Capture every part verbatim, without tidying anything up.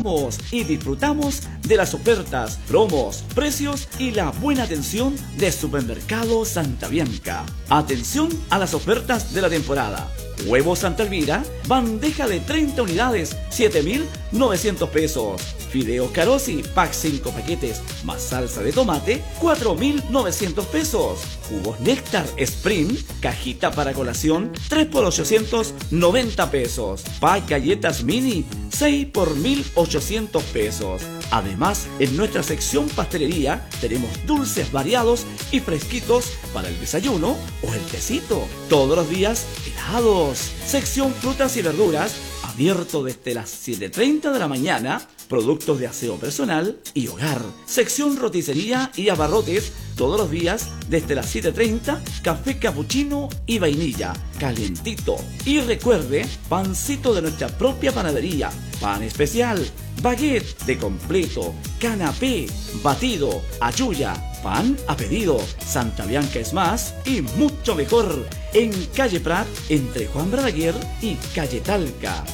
Vamos y disfrutamos de las ofertas, promos, precios y la buena atención de Supermercado Santa Bianca. Atención a las ofertas de la temporada. Huevo Santa Elvira, bandeja de treinta unidades, siete mil novecientos pesos. Fideos Carosi, pack cinco paquetes, más salsa de tomate, cuatro mil novecientos pesos. Jugos Néctar Sprint, cajita para colación, tres por ochocientos noventa pesos. Pack galletas mini, seis por mil ochocientos pesos. Además, en nuestra sección pastelería tenemos dulces variados y fresquitos para el desayuno o el tecito. Todos los días helados. Sección frutas y verduras, abierto desde las siete y treinta de la mañana. Productos de aseo personal y hogar. Sección roticería y abarrotes, todos los días desde las siete y treinta, café capuchino y vainilla, calentito. Y recuerde, pancito de nuestra propia panadería, pan especial, baguette de completo, canapé, batido, ayuya, pan a pedido. Santa Bianca es más y mucho mejor. En calle Prat, entre Juan Balaguer y calle Talca.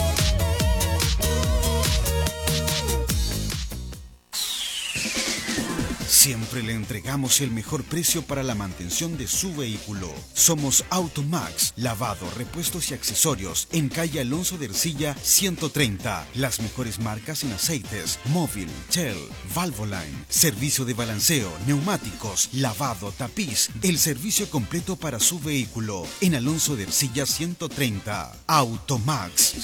Siempre le entregamos el mejor precio para la mantención de su vehículo. Somos Automax, lavado, repuestos y accesorios en calle Alonso de Ercilla ciento treinta. Las mejores marcas en aceites, Móvil, Shell, Valvoline, servicio de balanceo, neumáticos, lavado, tapiz, el servicio completo para su vehículo en Alonso de Ercilla ciento treinta. Automax.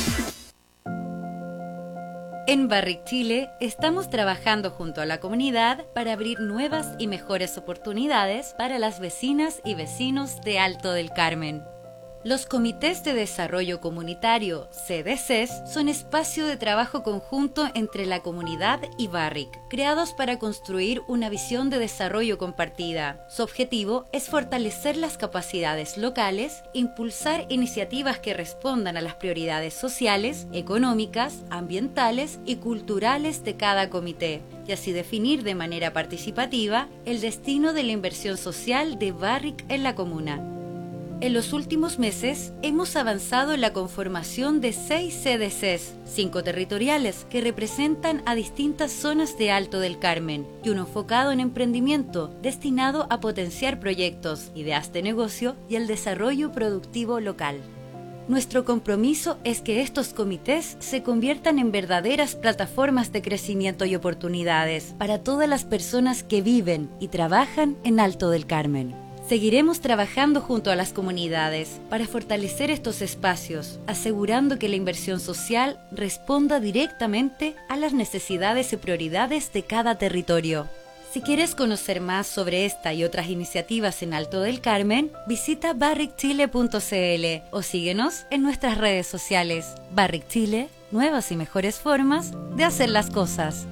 En Barrick Chile estamos trabajando junto a la comunidad para abrir nuevas y mejores oportunidades para las vecinas y vecinos de Alto del Carmen. Los comités de desarrollo comunitario, C D Cs, son espacio de trabajo conjunto entre la comunidad y Barrick, creados para construir una visión de desarrollo compartida. Su objetivo es fortalecer las capacidades locales, impulsar iniciativas que respondan a las prioridades sociales, económicas, ambientales y culturales de cada comité, y así definir de manera participativa el destino de la inversión social de Barrick en la comuna. En los últimos meses hemos avanzado en la conformación de seis C D Cs, cinco territoriales que representan a distintas zonas de Alto del Carmen y uno enfocado en emprendimiento destinado a potenciar proyectos, ideas de negocio y el desarrollo productivo local. Nuestro compromiso es que estos comités se conviertan en verdaderas plataformas de crecimiento y oportunidades para todas las personas que viven y trabajan en Alto del Carmen. Seguiremos trabajando junto a las comunidades para fortalecer estos espacios, asegurando que la inversión social responda directamente a las necesidades y prioridades de cada territorio. Si quieres conocer más sobre esta y otras iniciativas en Alto del Carmen, visita barrick chile punto c l o síguenos en nuestras redes sociales. Barrick Chile, nuevas y mejores formas de hacer las cosas.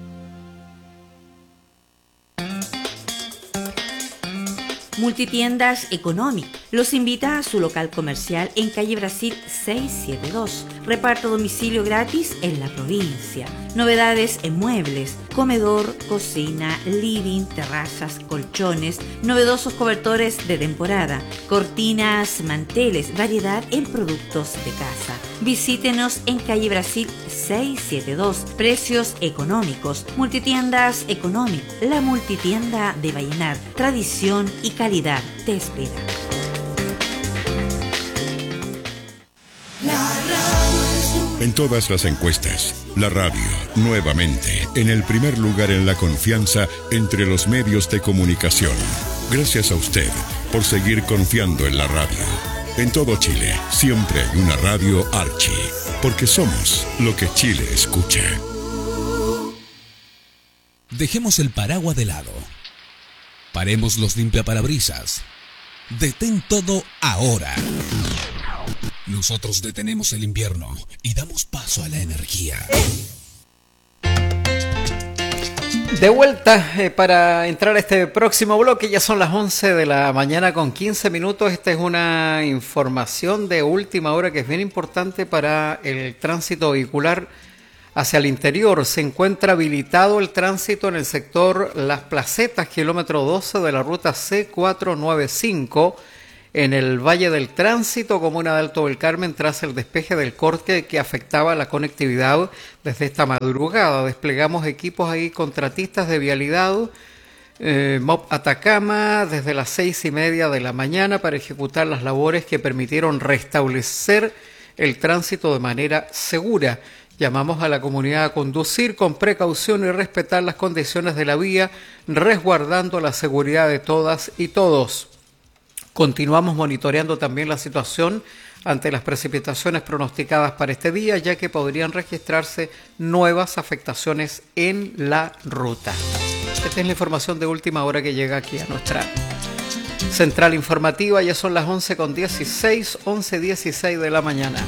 Multitiendas Economic los invita a su local comercial en calle Brasil seiscientos setenta y dos. Reparto domicilio gratis en la provincia. Novedades en muebles, comedor, cocina, living, terrazas, colchones, novedosos cobertores de temporada, cortinas, manteles, variedad en productos de casa. Visítenos en calle Brasil seiscientos setenta y dos. Precios económicos. Multitiendas Economic, la multitienda de Vallenar. Tradición y calidad te espera. En todas las encuestas, la radio, nuevamente, en el primer lugar en la confianza entre los medios de comunicación. Gracias a usted por seguir confiando en la radio. En todo Chile, siempre hay una radio Archi, porque somos lo que Chile escucha. Dejemos el paraguas de lado. Paremos los limpiaparabrisas. Detén todo ahora. Nosotros detenemos el invierno y damos paso a la energía. De vuelta eh, para entrar a este próximo bloque, ya son las once de la mañana con quince minutos. Esta es una información de última hora que es bien importante para el tránsito vehicular hacia el interior. Se encuentra habilitado el tránsito en el sector Las Placetas, kilómetro doce de la ruta C cuatrocientos noventa y cinco, en el Valle del Tránsito, comuna de Alto del Carmen, tras el despeje del corte que afectaba la conectividad desde esta madrugada. Desplegamos equipos ahí, contratistas de vialidad, eh, M O P Atacama, desde las seis y media de la mañana para ejecutar las labores que permitieron restablecer el tránsito de manera segura. Llamamos a la comunidad a conducir con precaución y respetar las condiciones de la vía, resguardando la seguridad de todas y todos. Continuamos monitoreando también la situación ante las precipitaciones pronosticadas para este día, ya que podrían registrarse nuevas afectaciones en la ruta. Esta es la información de última hora que llega aquí a nuestra central informativa. Ya son las once con dieciséis, once dieciséis de la mañana.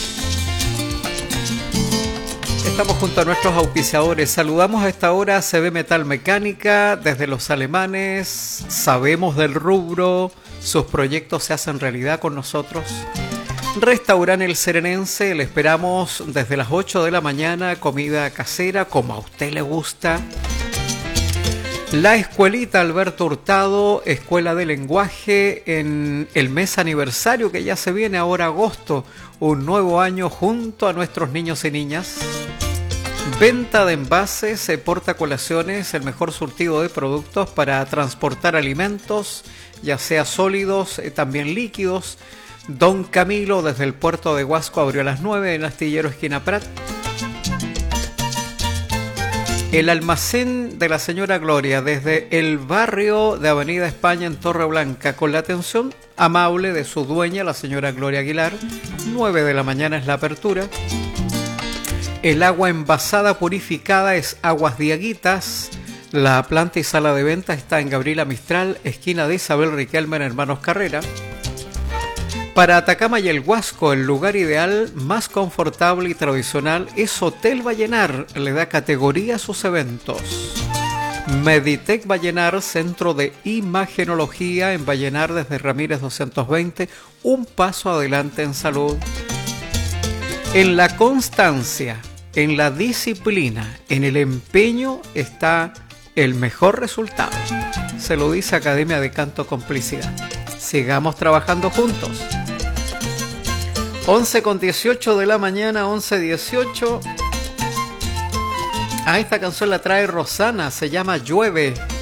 Estamos junto a nuestros auspiciadores. Saludamos a esta hora a C B Metal Mecánica desde los alemanes. Sabemos del rubro, sus proyectos se hacen realidad con nosotros. Restaurante El Serenense, le esperamos desde las ocho de la mañana, comida casera como a usted le gusta. La Escuelita Alberto Hurtado, Escuela de Lenguaje, en el mes aniversario que ya se viene ahora agosto, un nuevo año junto a nuestros niños y niñas. Venta de envases, eh, portacolaciones, el mejor surtido de productos para transportar alimentos, ya sea sólidos, eh, también líquidos. Don Camilo, desde el puerto de Huasco, abrió a las nueve en Astillero esquina Prat. El almacén de la señora Gloria, desde el barrio de Avenida España en Torre Blanca, con la atención amable de su dueña, la señora Gloria Aguilar. nueve de la mañana es la apertura. El agua envasada purificada es Aguas Diaguitas. La planta y sala de venta está en Gabriela Mistral, esquina de Isabel Riquelme, en Hermanos Carrera. Para Atacama y el Huasco, el lugar ideal, más confortable y tradicional es Hotel Vallenar. Le da categoría a sus eventos. Meditec Vallenar, centro de imagenología en Vallenar desde Ramírez doscientos veinte. Un paso adelante en salud. En la constancia, en la disciplina, en el empeño está el mejor resultado. Se lo dice Academia de Canto Complicidad. Sigamos trabajando juntos. once con dieciocho de la mañana, once dieciocho. Ah, esta canción la trae Rosana, se llama Llueve.